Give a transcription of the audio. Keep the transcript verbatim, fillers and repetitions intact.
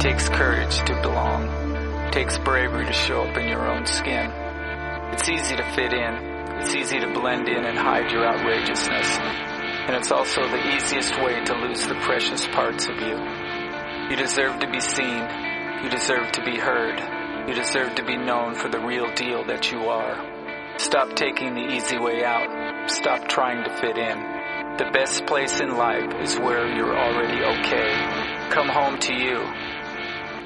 takes courage to belong. It takes bravery to show up in your own skin. It's easy to fit in. It's easy to blend in and hide your outrageousness. And it's also the easiest way to lose the precious parts of you. You deserve to be seen. You deserve to be heard. You deserve to be known for the real deal that you are. Stop taking the easy way out. Stop trying to fit in. The best place in life is where you're already okay. Come home to you.